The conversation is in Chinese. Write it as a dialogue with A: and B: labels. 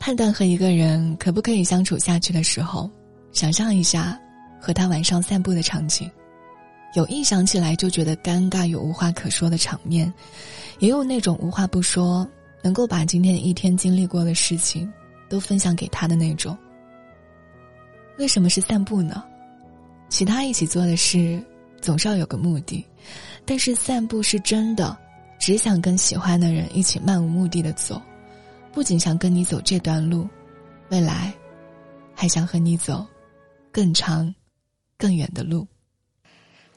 A: 判断和一个人可不可以相处下去的时候，想象一下和他晚上散步的场景，有一想起来就觉得尴尬又无话可说的场面，也有那种无话不说，能够把今天一天经历过的事情都分享给他的那种。为什么是散步呢？其他一起做的事总是要有个目的，但是散步是真的只想跟喜欢的人一起漫无目的的走，不仅想跟你走这段路，未来还想和你走更长更远的路。